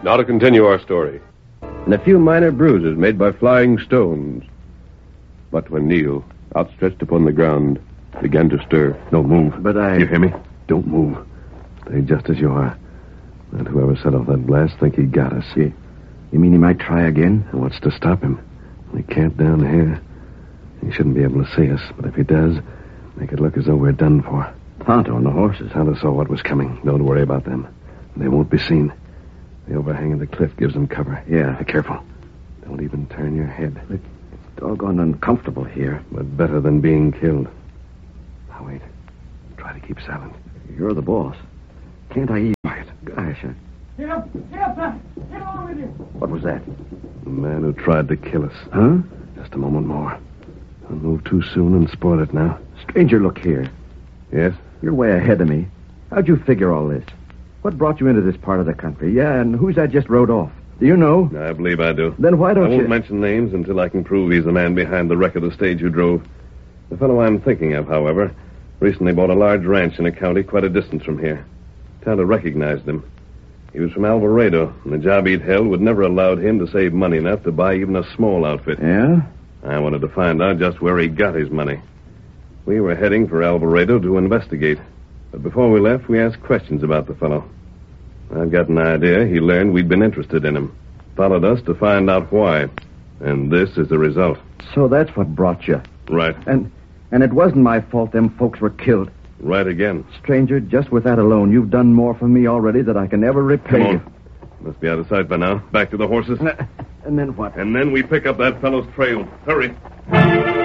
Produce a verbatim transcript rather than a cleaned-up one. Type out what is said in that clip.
Now to continue our story. And a few minor bruises made by flying stones. But when Neil, outstretched upon the ground, began to stir... Don't move. But I... You hear me? Don't move. Stay just as you are. And whoever set off that blast think he got us. You, you mean he might try again? And what's to stop him? We camped down here. He shouldn't be able to see us, but if he does, make it look as though we're done for. Tonto and the horses. Tonto saw what was coming. Don't worry about them. They won't be seen. The overhang of the cliff gives them cover. Yeah. Be careful. Don't even turn your head. It's doggone uncomfortable here. But better than being killed. Now, wait. Try to keep silent. You're the boss. Can't I eat? Quiet. Gosh, I... Get up! Get up, man! Get on with you! What was that? The man who tried to kill us. Huh? Just a moment more. Don't move too soon and spoil it now. Stranger, look here. Yes? You're way ahead of me. How'd you figure all this? What brought you into this part of the country? Yeah, and who's that just rode off? Do you know? I believe I do. Then why don't I won't you... mention names until I can prove he's the man behind the wreck of the stage who drove. The fellow I'm thinking of, however, recently bought a large ranch in a county quite a distance from here. Tonto recognized him. He was from Alvarado, and the job he'd held would never allowed him to save money enough to buy even a small outfit. Yeah? I wanted to find out just where he got his money. We were heading for Alvarado to investigate. But before we left, we asked questions about the fellow. I've got an idea he learned we'd been interested in him. Followed us to find out why. And this is the result. So that's what brought you. Right. And and it wasn't my fault them folks were killed. Right again. Stranger, just with that alone, you've done more for me already than I can ever repay Come on. you. Must be out of sight by now. Back to the horses. And then what? And then we pick up that fellow's trail. Hurry.